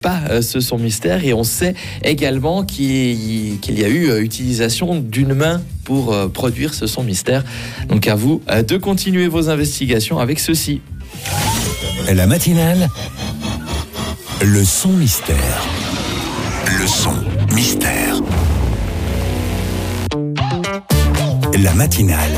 pas ce son mystère, et on sait également qu'il y a eu utilisation d'une main pour produire ce son mystère. Donc à vous de continuer vos investigations avec ceci. La matinale, le son mystère. Le son mystère. La matinale,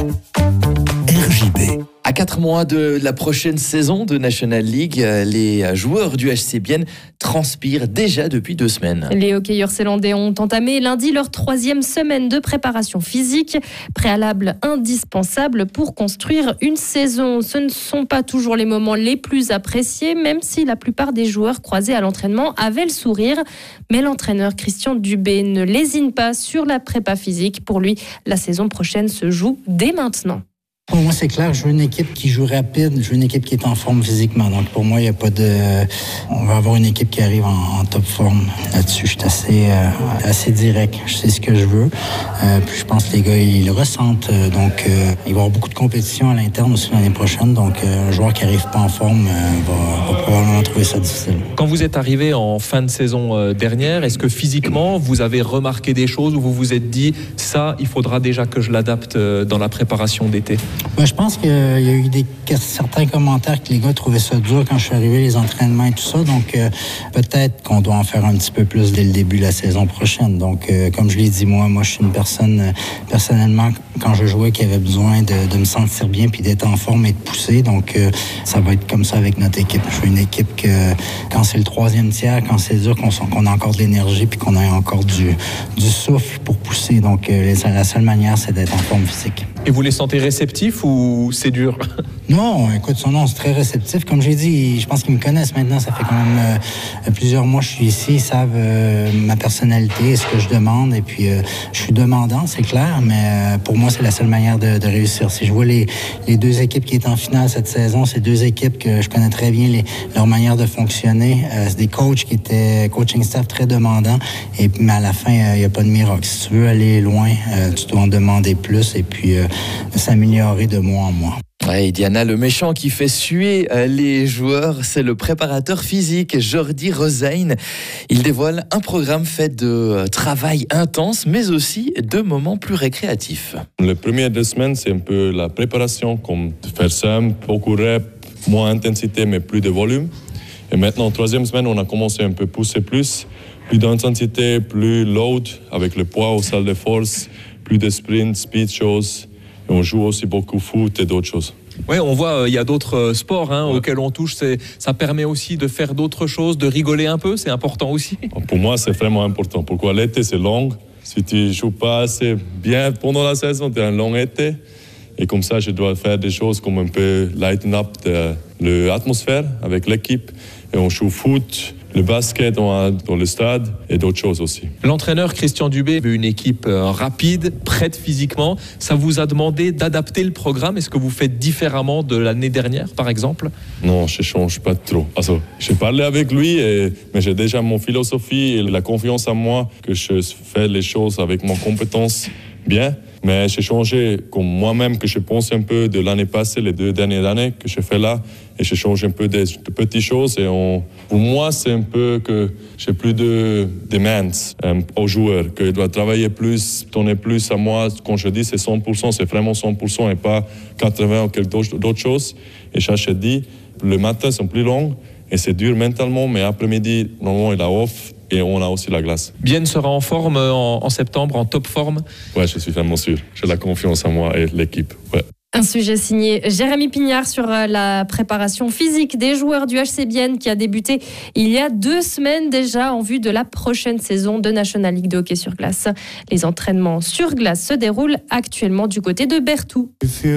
RJB. À 4 mois de la prochaine saison de National League, les joueurs du HC Bienne transpirent déjà depuis 2 semaines. Les hockeyeurs zélandais ont entamé lundi leur 3e semaine de préparation physique, préalable indispensable pour construire une saison. Ce ne sont pas toujours les moments les plus appréciés, même si la plupart des joueurs croisés à l'entraînement avaient le sourire. Mais l'entraîneur Christian Dubé ne lésine pas sur la prépa physique. Pour lui, la saison prochaine se joue dès maintenant. Pour moi, c'est clair, je veux une équipe qui joue rapide, je veux une équipe qui est en forme physiquement. Donc, pour moi, il n'y a pas de... On va avoir une équipe qui arrive en top forme. Là-dessus, je suis assez direct. Je sais ce que je veux. Puis, je pense que les gars, ils le ressentent. Donc, il va y avoir beaucoup de compétition à l'interne aussi l'année prochaine. Donc, un joueur qui n'arrive pas en forme va probablement trouver ça difficile. Quand vous êtes arrivé en fin de saison dernière, est-ce que physiquement, vous avez remarqué des choses où vous vous êtes dit, ça, il faudra déjà que je l'adapte dans la préparation d'été? Ben, je pense qu'il y a eu certains commentaires que les gars trouvaient ça dur quand je suis arrivé, les entraînements et tout ça. Donc, peut-être qu'on doit en faire un petit peu plus dès le début de la saison prochaine. Donc, comme je l'ai dit, moi, je suis une personne, personnellement, quand je jouais, qui avait besoin de me sentir bien puis d'être en forme et de pousser. Donc, ça va être comme ça avec notre équipe. Je veux une équipe que, quand c'est le 3e tiers, quand c'est dur, qu'on a encore de l'énergie puis qu'on a encore du souffle pour pousser. Donc, la seule manière, c'est d'être en forme physique. Et vous les sentez réceptifs ou c'est dur? Non, écoute, c'est très réceptif. Comme j'ai dit, je pense qu'ils me connaissent maintenant. Ça fait quand même plusieurs mois que je suis ici. Ils savent ma personnalité, ce que je demande. Et puis, je suis demandant, c'est clair. Mais pour moi, c'est la seule manière de réussir. Si je vois les 2 équipes qui sont en finale cette saison, c'est 2 équipes que je connais très bien leur manière de fonctionner. C'est des coachs qui étaient coaching staff très demandants. Mais à la fin, il n'y a pas de miracle. Si tu veux aller loin, tu dois en demander plus et puis s'améliorer de mois en mois. Ouais, Diana, le méchant qui fait suer les joueurs, c'est le préparateur physique Jordi Rosaine. Il dévoile un programme fait de travail intense, mais aussi de moments plus récréatifs. Les premières 2 semaines, c'est un peu la préparation, comme faire simple, beaucoup reps, moins intensité, mais plus de volume. Et maintenant, 3e semaine, on a commencé un peu pousser plus d'intensité, plus load, avec le poids aux salles de force, plus de sprint, speed shows. Et on joue aussi beaucoup foot et d'autres choses. Oui, on voit, il y a d'autres sports auxquels on touche. Ça permet aussi de faire d'autres choses, de rigoler un peu, c'est important aussi. Pour moi, c'est vraiment important. Pourquoi l'été, c'est long. Si tu ne joues pas assez bien pendant la saison, tu as un long été. Et comme ça, je dois faire des choses comme un peu lighten up l'atmosphère avec l'équipe. Et on joue foot, le basket dans le stade et d'autres choses aussi. L'entraîneur Christian Dubé veut une équipe rapide, prête physiquement. Ça vous a demandé d'adapter le programme. Est-ce que vous faites différemment de l'année dernière, par exemple? Non, je ne change pas trop. Also, j'ai parlé avec lui, mais j'ai déjà mon philosophie et la confiance en moi que je fais les choses avec mon compétence bien. Mais j'ai changé comme moi-même, que je pense un peu de l'année passée, les 2 dernières années que je fais là. Et je change un peu de petites choses. Et pour moi, c'est un peu que j'ai plus de demands aux joueurs, qu'ils doivent travailler plus, donner plus à moi. Quand je dis c'est 100%, c'est vraiment 100% et pas 80% ou quelque d'autres choses. Et ça, je dis, le matin, c'est plus long et c'est dur mentalement, mais après-midi, normalement, il a off. Et on a aussi la glace. Bienne sera en forme en septembre, en top forme? Ouais, je suis vraiment sûr. J'ai la confiance en moi et l'équipe. Ouais. Un sujet signé Jérémy Pignard sur la préparation physique des joueurs du HC Bienne qui a débuté il y a 2 semaines déjà en vue de la prochaine saison de National League de hockey sur glace. Les entraînements sur glace se déroulent actuellement du côté de Berthoud.